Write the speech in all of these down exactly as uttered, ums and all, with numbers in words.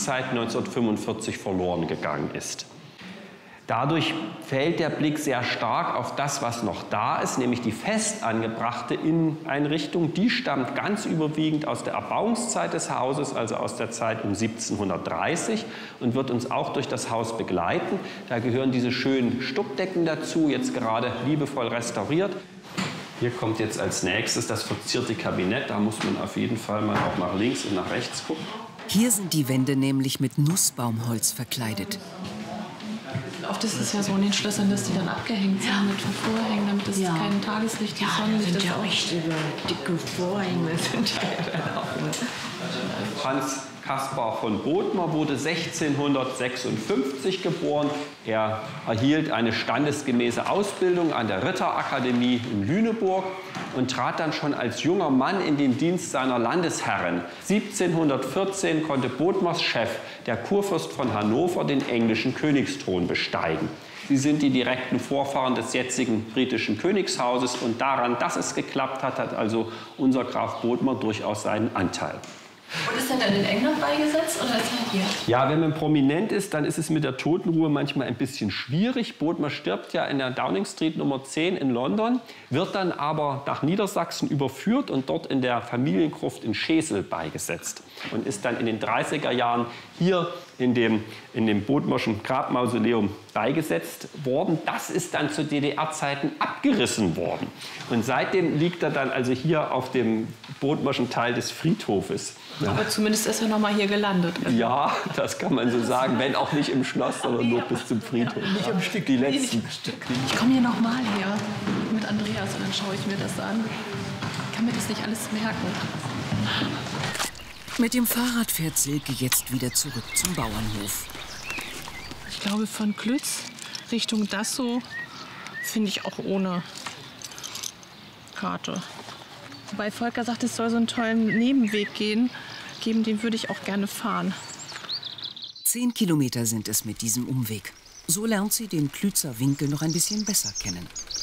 seit neunzehnhundertfünfundvierzig verloren gegangen ist. Dadurch fällt der Blick sehr stark auf das, was noch da ist, nämlich die fest angebrachte Inneneinrichtung. Die stammt ganz überwiegend aus der Erbauungszeit des Hauses, also aus der Zeit um siebzehnhundertdreißig, und wird uns auch durch das Haus begleiten. Da gehören diese schönen Stuckdecken dazu, jetzt gerade liebevoll restauriert. Hier kommt jetzt als nächstes das verzierte Kabinett. Da muss man auf jeden Fall mal auch nach links und nach rechts gucken. Hier sind die Wände nämlich mit Nussbaumholz verkleidet. Oft ist es ja so in den Schlössern, dass die dann abgehängt sind mit Vorhängen, damit es ja. kein Tageslicht, die ja, Sonnenlicht das sind ist. ja richtige dicke Vorhänge. Hans Caspar von Bothmer wurde sechzehnhundertsechsundfünfzig geboren. Er erhielt eine standesgemäße Ausbildung an der Ritterakademie in Lüneburg und trat dann schon als junger Mann in den Dienst seiner Landesherren. siebzehnhundertvierzehn konnte Bothmers Chef, der Kurfürst von Hannover, den englischen Königsthron besteigen. Sie sind die direkten Vorfahren des jetzigen britischen Königshauses, und daran, dass es geklappt hat, hat also unser Graf Bothmer durchaus seinen Anteil. Und ist er dann in England beigesetzt oder ist er hier? Ja, wenn man prominent ist, dann ist es mit der Totenruhe manchmal ein bisschen schwierig. Bothmer stirbt ja in der Downing Street Nummer zehn in London, wird dann aber nach Niedersachsen überführt und dort in der Familiengruft in Schesel beigesetzt und ist dann in den dreißiger Jahren hier in dem, in dem Bothmerschen Grabmausoleum beigesetzt worden. Das ist dann zu D D R-Zeiten abgerissen worden. Und seitdem liegt er dann also hier auf dem Bothmerschen Teil des Friedhofes. Ja. Aber zumindest ist er noch mal hier gelandet. Ja, das kann man so sagen, wenn auch nicht im Schloss, sondern nur bis zum Friedhof. Ja, nicht am Stück. Die letzten. Ich komme hier noch mal her mit Andreas und dann schaue ich mir das an. Ich kann mir das nicht alles merken. Mit dem Fahrrad fährt Silke jetzt wieder zurück zum Bauernhof. Ich glaube, von Klütz Richtung Dassow finde ich auch ohne Karte. Wobei Volker sagt, es soll so einen tollen Nebenweg gehen, geben, den würde ich auch gerne fahren. Zehn Kilometer sind es mit diesem Umweg. So lernt sie den Klützer Winkel noch ein bisschen besser kennen.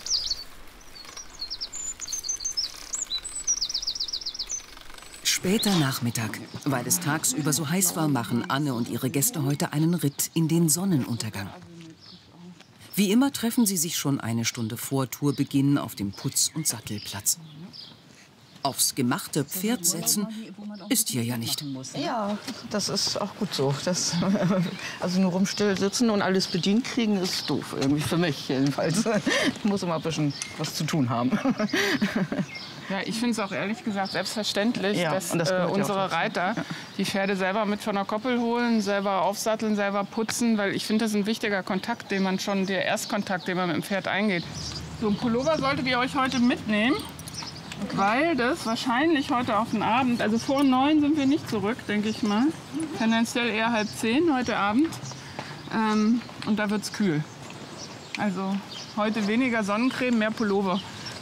Später Nachmittag. Weil es tagsüber so heiß war, machen Anne und ihre Gäste heute einen Ritt in den Sonnenuntergang. Wie immer treffen sie sich schon eine Stunde vor Tourbeginn auf dem Putz- und Sattelplatz. Aufs gemachte Pferd setzen ist hier ja nicht. Ja, das ist auch gut so. Das, also nur rumstill sitzen und alles bedient kriegen ist doof, irgendwie für mich jedenfalls. Ich muss immer ein bisschen was zu tun haben. Ja, ich finde es auch ehrlich gesagt selbstverständlich, ja, dass das äh, unsere Reiter ja. die Pferde selber mit von der Koppel holen, selber aufsatteln, selber putzen, weil ich finde, das ist ein wichtiger Kontakt, den man schon, der Erstkontakt, den man mit dem Pferd eingeht. So ein Pullover solltet ihr euch heute mitnehmen, okay. weil das wahrscheinlich heute auf den Abend, also vor neun sind wir nicht zurück, denke ich mal, tendenziell eher halb zehn heute Abend ähm, und da wird es kühl. Also heute weniger Sonnencreme, mehr Pullover.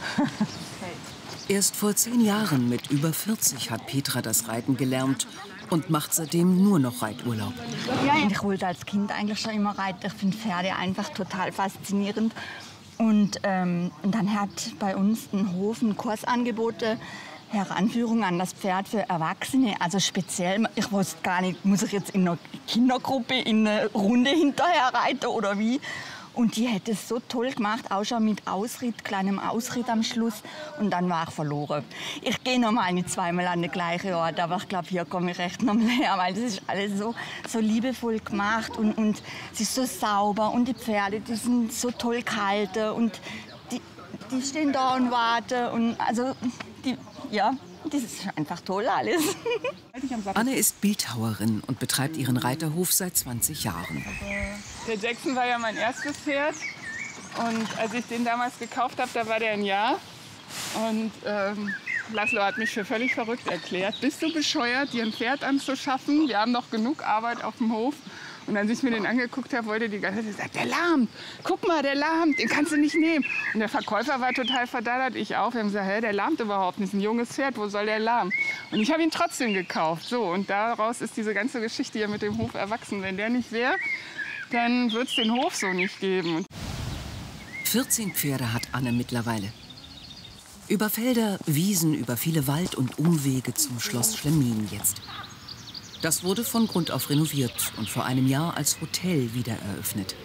Erst vor zehn Jahren mit über vierzig hat Petra das Reiten gelernt und macht seitdem nur noch Reiturlaub. Ja, ich wollte als Kind eigentlich schon immer reiten. Ich finde Pferde einfach total faszinierend. Und, ähm, und dann hat bei uns ein Hof einen Kurs angeboten, Heranführung an das Pferd für Erwachsene. Also speziell, ich wusste gar nicht, muss ich jetzt in einer Kindergruppe in eine Runde hinterher reiten oder wie? Und die hätte es so toll gemacht, auch schon mit Ausritt, kleinem Ausritt am Schluss. Und dann war ich verloren. Ich gehe noch mal nicht zweimal an den gleichen Ort, aber ich glaube, hier komme ich recht noch mal her, weil das ist alles so, so liebevoll gemacht und, und es ist so sauber und die Pferde, die sind so toll gehalten und die, die stehen da und warten und also, die, ja, das ist einfach toll alles. Anne ist Bildhauerin und betreibt ihren Reiterhof seit zwanzig Jahren. Der Jackson war ja mein erstes Pferd und als ich den damals gekauft habe, da war der ein Jahr und ähm, Laszlo hat mich für völlig verrückt erklärt. Bist du bescheuert, dir ein Pferd anzuschaffen? Wir haben noch genug Arbeit auf dem Hof. Und als ich mir den angeguckt habe, wollte die ganze Zeit sagen, der lahmt, guck mal, der lahmt, den kannst du nicht nehmen. Und der Verkäufer war total verdattert, ich auch. Wir haben gesagt, hä, der lahmt überhaupt nicht, ist ein junges Pferd, wo soll der lahmen? Und ich habe ihn trotzdem gekauft. So, und daraus ist diese ganze Geschichte ja mit dem Hof erwachsen. Wenn der nicht wäre, dann würde es den Hof so nicht geben. vierzehn Pferde hat Anne mittlerweile. Über Felder, Wiesen, über viele Wald- und Umwege zum Schloss Schlemmin jetzt. Das wurde von Grund auf renoviert und vor einem Jahr als Hotel wieder eröffnet.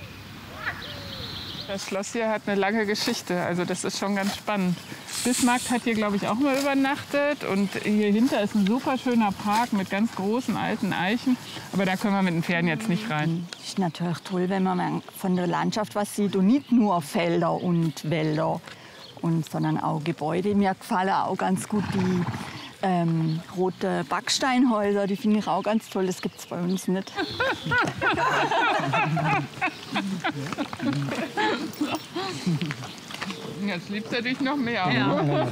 Das Schloss hier hat eine lange Geschichte, also das ist schon ganz spannend. Bismarck hat hier, glaube ich, auch mal übernachtet und hier hinter ist ein super schöner Park mit ganz großen alten Eichen. Aber da können wir mit den Pferden jetzt nicht rein. Es ist natürlich toll, wenn man von der Landschaft was sieht und nicht nur Felder und Wälder, und, sondern auch Gebäude. Mir gefallen auch ganz gut die ähm, rote Backsteinhäuser, die finde ich auch ganz toll. Das gibt es bei uns nicht. Jetzt liebt er dich noch mehr. Ja.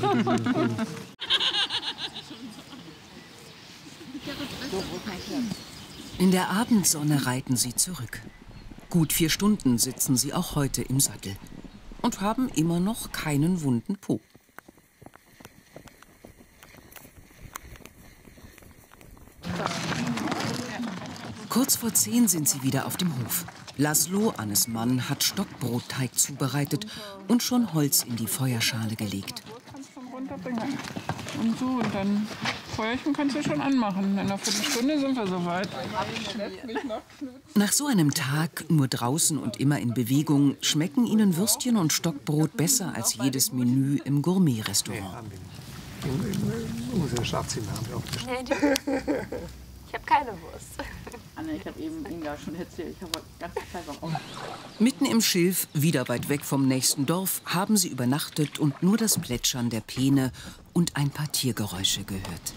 In der Abendsonne reiten sie zurück. Gut vier Stunden sitzen sie auch heute im Sattel und haben immer noch keinen wunden Po. Kurz vor zehn sind sie wieder auf dem Hof. Laszlo, Annes Mann, hat Stockbrotteig zubereitet und schon Holz in die Feuerschale gelegt. Und so, und dann Feuerchen kannst du schon anmachen. In einer Viertelstunde sind wir soweit. Nach so einem Tag, nur draußen und immer in Bewegung, schmecken ihnen Würstchen und Stockbrot besser als jedes Menü im Gourmet-Restaurant. In unserem Schlafzimmer haben wir auch bestellt. Ich habe keine Wurst. Anne, ich habe eben Inga schon erzählt, ich habe ganz Zeit auch. Mitten im Schilf, wieder weit weg vom nächsten Dorf, haben sie übernachtet und nur das Plätschern der Peene und ein paar Tiergeräusche gehört.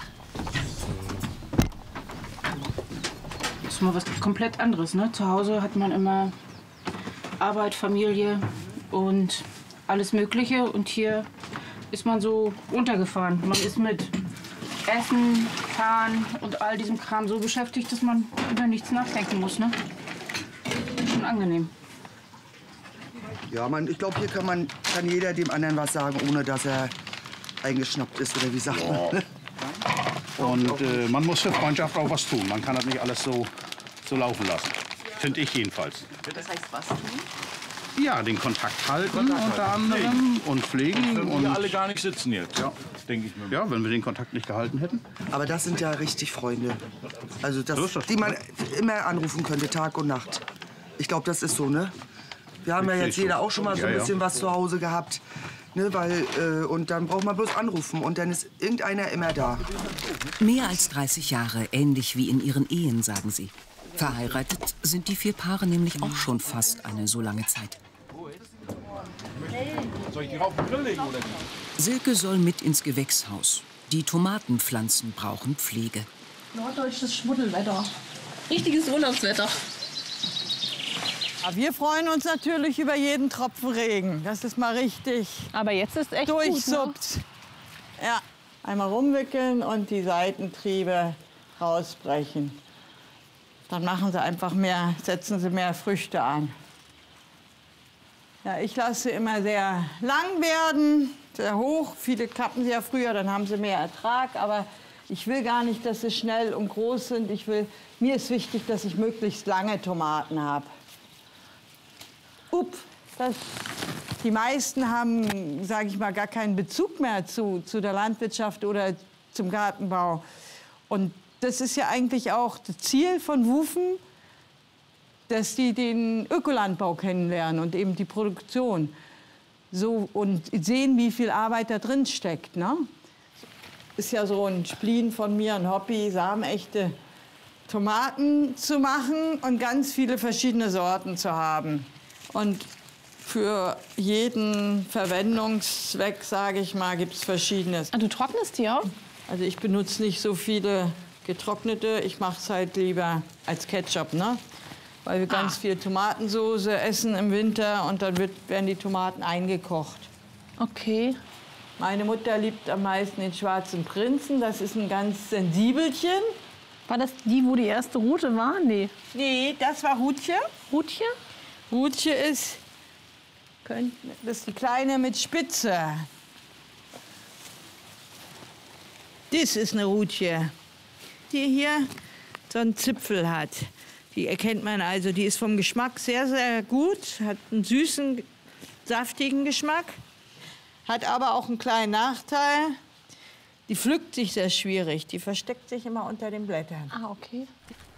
Das ist mal was komplett anderes, ne? Zu Hause hat man immer Arbeit, Familie und alles Mögliche. Und hier ist man so runtergefahren. Man ist mit Essen, Fahren und all diesem Kram so beschäftigt, dass man über nichts nachdenken muss, ne? Schon angenehm. Ja, man, ich glaube, hier kann, man, kann jeder dem anderen was sagen, ohne dass er eingeschnappt ist, oder wie sagt man? Und äh, man muss für Freundschaft auch was tun. Man kann das nicht alles so, so laufen lassen. Finde ich jedenfalls. Das heißt, was tun? Ja, den Kontakt halten Kontakt unter anderem pflegen. und pflegen. Können und wir alle gar nicht sitzen jetzt, ja, denke ich mir. Ja, wenn wir den Kontakt nicht gehalten hätten. Aber das sind ja richtig Freunde. Also das, das die man immer anrufen könnte, Tag und Nacht. Ich glaube, das ist so, ne? Wir haben ja jetzt jeder auch schon mal so ein bisschen was zu Hause gehabt. Ne, weil, äh, und dann braucht man bloß anrufen und dann ist irgendeiner immer da. Mehr als dreißig Jahre, ähnlich wie in ihren Ehen, sagen sie. Verheiratet sind die vier Paare nämlich auch schon fast eine so lange Zeit. Soll ich die auf den Grill legen oder nicht? Silke soll mit ins Gewächshaus. Die Tomatenpflanzen brauchen Pflege. Norddeutsches Schmuddelwetter. Richtiges Urlaubswetter. Ja, wir freuen uns natürlich über jeden Tropfen Regen. Das ist mal richtig. Aber jetzt ist echt durchsuppt. Ne? Ja, einmal rumwickeln und die Seitentriebe rausbrechen. Dann machen sie einfach mehr, setzen sie mehr Früchte an. Ja, ich lasse sie immer sehr lang werden, sehr hoch. Viele kappen sie ja früher, dann haben sie mehr Ertrag. Aber ich will gar nicht, dass sie schnell und groß sind. Ich will, mir ist wichtig, dass ich möglichst lange Tomaten habe. Up, das, die meisten haben, sage ich mal, gar keinen Bezug mehr zu, zu der Landwirtschaft oder zum Gartenbau. Und das ist ja eigentlich auch das Ziel von Wufen, dass die den Ökolandbau kennenlernen und eben die Produktion. So, und sehen, wie viel Arbeit da drin steckt. Ne? Ist ja so ein Spleen von mir, ein Hobby, samenechte Tomaten zu machen und ganz viele verschiedene Sorten zu haben. Und für jeden Verwendungszweck, sage ich mal, gibt es Verschiedenes. Ah, du trocknest die auch? Also ich benutze nicht so viele getrocknete. Ich mache es halt lieber als Ketchup, ne? Weil wir ah. ganz viel Tomatensauce essen im Winter und dann wird, werden die Tomaten eingekocht. Okay. Meine Mutter liebt am meisten den Schwarzen Prinzen. Das ist ein ganz sensibelchen. War das die, wo die erste Rute war? Nee. Nee, das war Rutje. Rutje? Rutje ist, das ist die kleine mit Spitze. Das ist eine Rutje, die hier so einen Zipfel hat. Die erkennt man also, die ist vom Geschmack sehr, sehr gut, hat einen süßen, saftigen Geschmack, hat aber auch einen kleinen Nachteil. Die pflückt sich sehr schwierig. Die versteckt sich immer unter den Blättern. Ah, okay.